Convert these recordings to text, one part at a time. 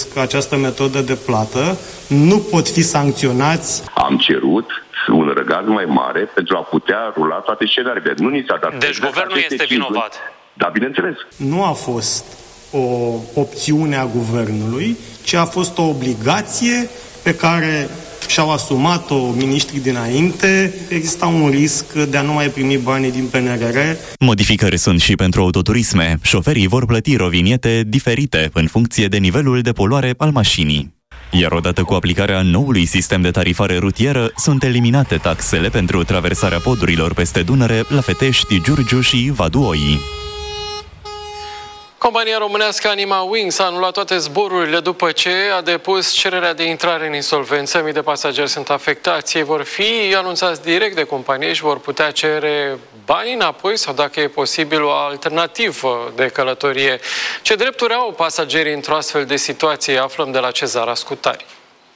folosesc această metodă de plată nu pot fi sancționați. Am cerut un răgaz mai mare pentru a putea rula toate scenariile. Nu ni s-a dat. Deci guvernul este vinovat. Da, bineînțeles. Nu a fost o opțiune a guvernului, ci a fost o obligație pe care și-au asumat-o miniștrii dinainte. Exista un risc de a nu mai primi banii din PNRR. Modificări sunt și pentru autoturisme. Șoferii vor plăti roviniete diferite în funcție de nivelul de poluare al mașinii. Iar odată cu aplicarea noului sistem de tarifare rutieră, sunt eliminate taxele pentru traversarea podurilor peste Dunăre la Fetești, Giurgiu și Vaduoi. Compania românească Anima Wings a anulat toate zborurile după ce a depus cererea de intrare în insolvență. Mii de pasageri sunt afectați. Ei vor fi anunțați direct de companie și vor putea cere bani înapoi sau, dacă e posibil, o alternativă de călătorie. Ce drepturi au pasagerii într-o astfel de situație? Aflăm de la Cezar Ascutari.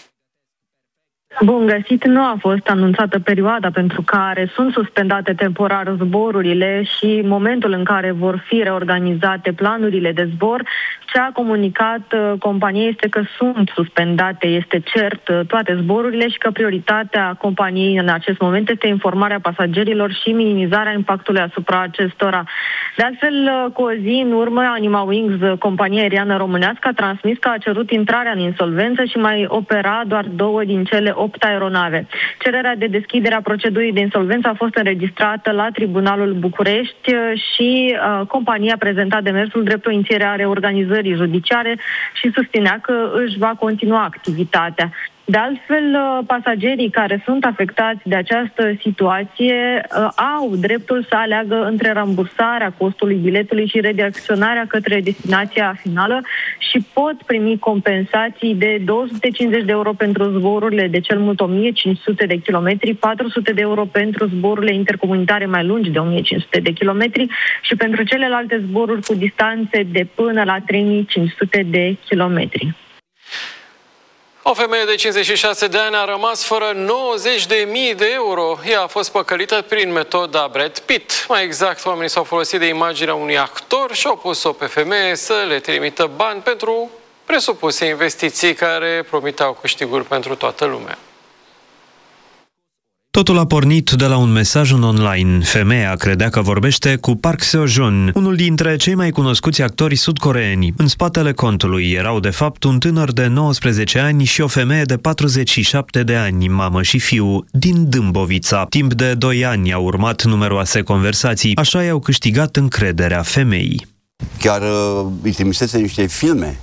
Bun găsit, nu a fost anunțată perioada pentru care sunt suspendate temporar zborurile și momentul în care vor fi reorganizate planurile de zbor. Ce a comunicat compania este că sunt suspendate, este cert, toate zborurile și că prioritatea companiei în acest moment este informarea pasagerilor și minimizarea impactului asupra acestora. De altfel, cu o zi în urmă, Anima Wings, compania aeriană românească, a transmis că a cerut intrarea în insolvență și mai opera doar 2 din cele 8 aeronave. Cererea de deschidere a procedurii de insolvență a fost înregistrată la Tribunalul București și compania a prezentat demersul drept o inițiere a reorganizării judiciare și susținea că își va continua activitatea. De altfel, pasagerii care sunt afectați de această situație au dreptul să aleagă între rambursarea costului biletului și redirecționarea către destinația finală și pot primi compensații de 250 de euro pentru zborurile de cel mult 1500 de kilometri, 400 de euro pentru zborurile intercomunitare mai lungi de 1500 de kilometri și pentru celelalte zboruri cu distanțe de până la 3500 de kilometri. O femeie de 56 de ani a rămas fără 90.000 de euro. Ea a fost păcălită prin metoda Brad Pitt. Mai exact, oamenii s-au folosit de imaginea unui actor și au pus-o pe femeie să le trimită bani pentru presupuse investiții care promiteau câștiguri pentru toată lumea. Totul a pornit de la un mesaj în online. Femeia credea că vorbește cu Park Seo-joon, unul dintre cei mai cunoscuți actori sud-coreeni. În spatele contului erau de fapt un tânăr de 19 ani și o femeie de 47 de ani, mamă și fiu, din Dâmbovița. Timp de 2 ani au urmat numeroase conversații, așa i-au câștigat încrederea femeii. Chiar îi trimisese niște filme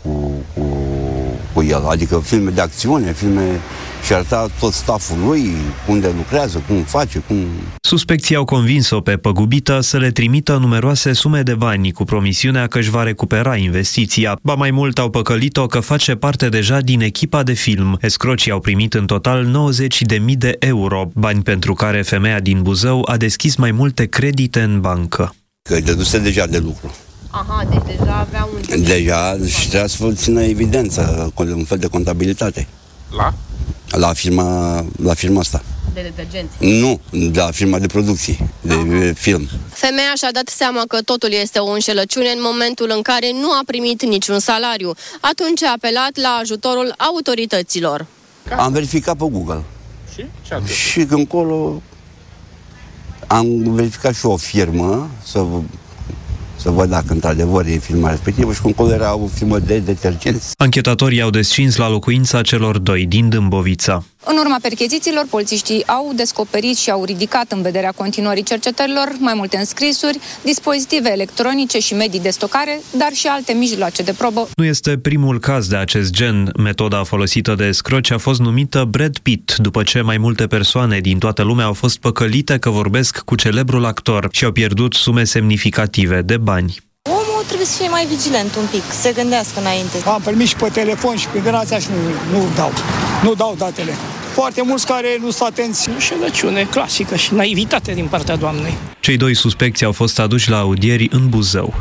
cu el, adică filme de acțiune, filme și arăta tot stafful lui, unde lucrează, cum face, cum... Suspecții au convins-o pe păgubită să le trimită numeroase sume de bani cu promisiunea că își va recupera investiția. Ba mai mult au păcălit-o că face parte deja din echipa de film. Escrocii au primit în total 90.000 de euro, bani pentru care femeia din Buzău a deschis mai multe credite în bancă. Că îi dăduse deja de lucru. Aha, deci deja avea un... Deja și trebuia să țină evidență, un fel de contabilitate. La firma asta. De detergenți? Nu, la firma de producție, de film. Femeia și-a dat seama că totul este o înșelăciune în momentul în care nu a primit niciun salariu. Atunci a apelat la ajutorul autorităților. Am verificat pe Google. Și încolo am verificat și o firmă să văd dacă într-adevăr e firma respectivă și cum acolo era o firmă de detergenți. Anchetatorii au descins la locuința celor 2 din Dâmbovița. În urma perchezițiilor, polițiștii au descoperit și au ridicat în vederea continuării cercetărilor mai multe înscrisuri, dispozitive electronice și medii de stocare, dar și alte mijloace de probă. Nu este primul caz de acest gen. Metoda folosită de escroci a fost numită Brad Pitt, după ce mai multe persoane din toată lumea au fost păcălite că vorbesc cu celebrul actor și au pierdut sume semnificative de bani. Omul trebuie să fie mai vigilent un pic, să gândească înainte. Am primit și pe telefon și pe din astea și nu dau datele. Foarte mulți care nu sunt atenți. Înșelăciune clasică și naivitate din partea doamnei. Cei 2 suspecți au fost aduși la audieri în Buzău.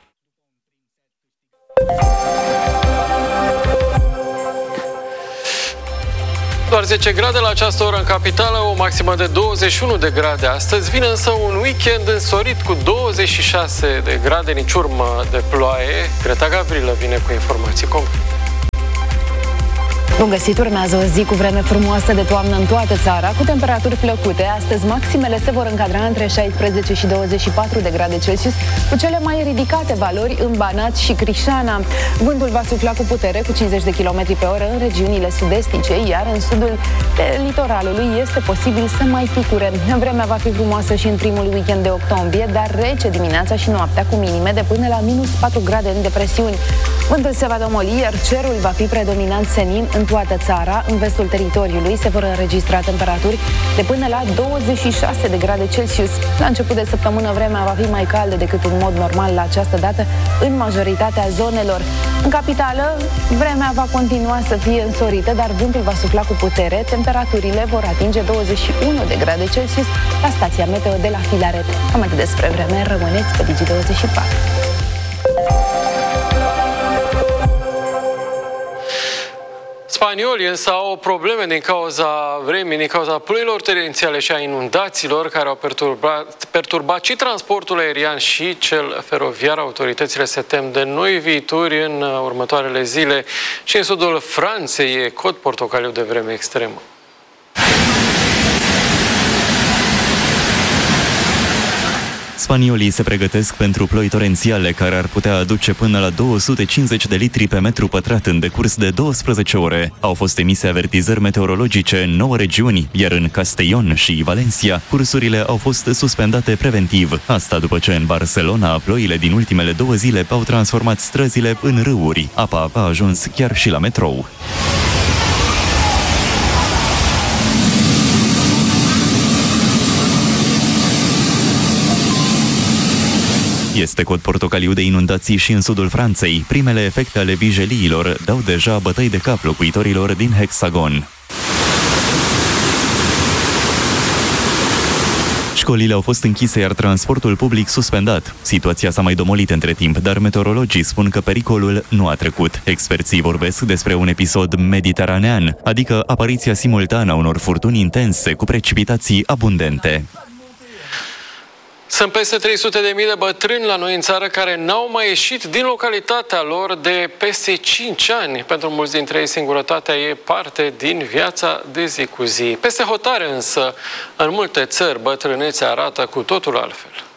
Doar 10 grade la această oră în capitală, o maximă de 21 de grade astăzi. Vine însă un weekend însorit cu 26 de grade, nici urmă de ploaie. Greta Gavrilă vine cu informații complete. Bun găsit, urmează o zi cu vreme frumoasă de toamnă în toată țara, cu temperaturi plăcute. Astăzi maximele se vor încadra între 16 și 24 de grade Celsius, cu cele mai ridicate valori în Banat și Crișana. Vântul va sufla cu putere, cu 50 de km pe oră în regiunile sud-estice, iar în sudul litoralului este posibil să mai picure. Vremea va fi frumoasă și în primul weekend de octombrie, dar rece dimineața și noaptea, cu minime de până la minus 4 grade în depresiuni. Vântul se va domoli, iar cerul va fi predominant senin în toată țara. În vestul teritoriului se vor înregistra temperaturi de până la 26 de grade Celsius. La început de săptămână vremea va fi mai caldă decât în mod normal la această dată în majoritatea zonelor. În capitală, vremea va continua să fie însorită, dar vântul va sufla cu putere. Temperaturile vor atinge 21 de grade Celsius la stația meteo de la Filaret. Cam atât despre vreme, rămâneți pe Digi24. Spaniolii însă au probleme din cauza vremii, din cauza ploilor torențiale și a inundațiilor care au perturbat și transportul aerian și cel feroviar. Autoritățile se tem de noi viituri în următoarele zile și în sudul Franței e cod portocaliu de vreme extremă. Spaniolii se pregătesc pentru ploi torențiale care ar putea aduce până la 250 de litri pe metru pătrat în decurs de 12 ore. Au fost emise avertizări meteorologice în 9 regiuni, iar în Castellón și Valencia cursurile au fost suspendate preventiv. Asta după ce în Barcelona ploile din ultimele 2 zile au transformat străzile în râuri. Apa a ajuns chiar și la metrou. Este cod portocaliu de inundații și în sudul Franței. Primele efecte ale vigeliilor dau deja bătăi de cap locuitorilor din Hexagon. Școlile au fost închise, iar transportul public suspendat. Situația s-a mai domolit între timp, dar meteorologii spun că pericolul nu a trecut. Experții vorbesc despre un episod mediteranean, adică apariția simultană a unor furtuni intense cu precipitații abundente. Sunt peste 300.000 de bătrâni la noi în țară care n-au mai ieșit din localitatea lor de peste 5 ani. Pentru mulți dintre ei, singurătatea e parte din viața de zi cu zi. Peste hotare însă, în multe țări, bătrânețea arată cu totul altfel.